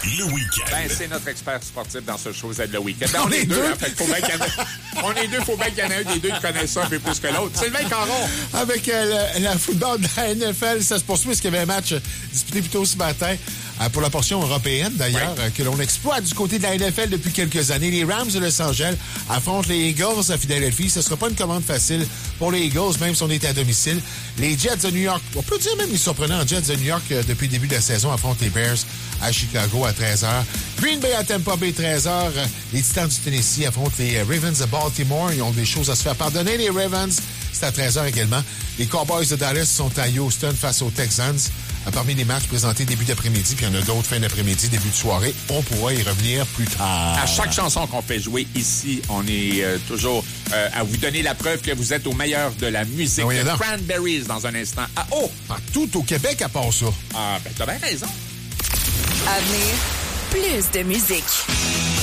le week-end. Ben, c'est notre expert sportif dans ce show Z le week-end. Ben, on est deux, en fait. Faut bien qu'il y en ait... On est deux, faut bien qu'il y en ait un des deux qui connaisse ça un peu plus que l'autre. Sylvain Caron. Avec le football de la NFL, ça se poursuit parce qu'il y avait un match disputé plus tôt ce matin pour la portion européenne, d'ailleurs, que l'on exploite du côté de la NFL depuis quelques années. Les Rams de Los Angeles affrontent les Eagles à Philadelphie. Ce ne sera pas une commande facile pour les Eagles, même si on est à domicile. Les Jets de New York, on peut dire même les surprenants Jets de New York depuis le début de la saison affrontent les Bears à Chicago à 13h. Green Bay à Tampa Bay, 13h. Les Titans du Tennessee affrontent les Ravens de Baltimore. Ils ont des choses à se faire pardonner. Les Ravens, c'est à 13h également. Les Cowboys de Dallas sont à Houston face aux Texans. Parmi les matchs présentés début d'après-midi, puis il y en a d'autres fin d'après-midi, début de soirée. On pourra y revenir plus tard. À chaque chanson qu'on fait jouer ici, on est toujours à vous donner la preuve que vous êtes au meilleur de la musique. Oui, de Cranberries dans un instant. Ah, oh! Partout au Québec à part ça. Ah, ben t'as bien raison. À venir, plus de musique.